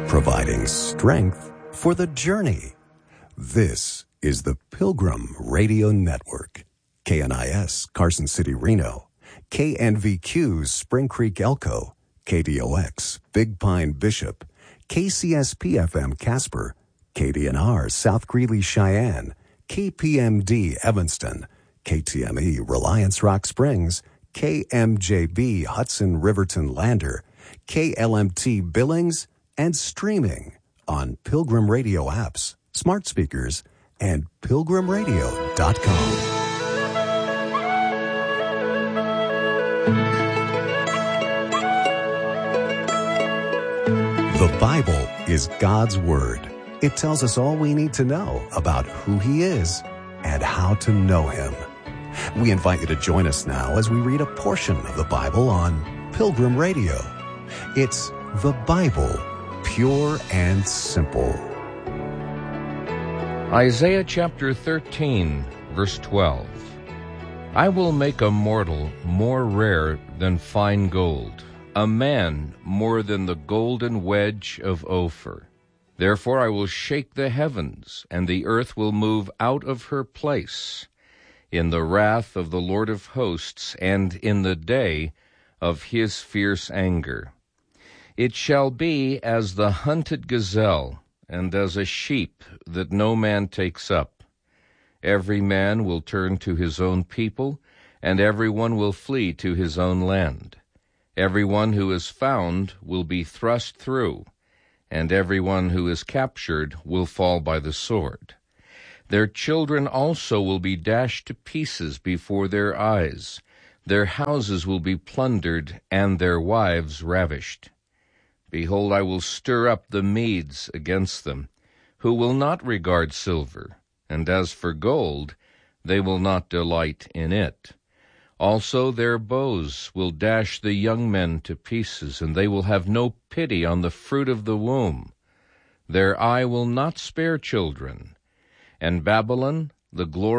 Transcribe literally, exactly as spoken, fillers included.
providing strength for the journey. This is the Pilgrim Radio Network. K N I S, Carson City, Reno. K N V Q, Spring Creek, Elko. K D O X, Big Pine, Bishop. K C S P F M, Casper. K D N R, South Greeley, Cheyenne. K P M D, Evanston. K T M E, Reliance Rock Springs. K M J B, Hudson, Riverton, Lander. K L M T, Billings, and streaming on Pilgrim Radio apps, smart speakers, and pilgrim radio dot com. The Bible is God's Word. It tells us all we need to know about who He is and how to know Him. We invite you to join us now as we read a portion of the Bible on Pilgrim Radio. It's the Bible, pure and simple. Isaiah chapter thirteen, verse twelve. I will make a mortal more rare than fine gold, a man more than the golden wedge of Ophir. Therefore I will shake the heavens, and the earth will move out of her place, in the wrath of the Lord of hosts, and in the day of his fierce anger. It shall be as the hunted gazelle, and as a sheep that no man takes up. Every man will turn to his own people, and every one will flee to his own land. Every one who is found will be thrust through, and every one who is captured will fall by the sword. Their children also will be dashed to pieces before their eyes. Their houses will be plundered, and their wives ravished. Behold, I will stir up the Medes against them, who will not regard silver, and as for gold, they will not delight in it. Also their bows will dash the young men to pieces, and they will have no pity on the fruit of the womb. Their eye will not spare children. And Babylon, the glory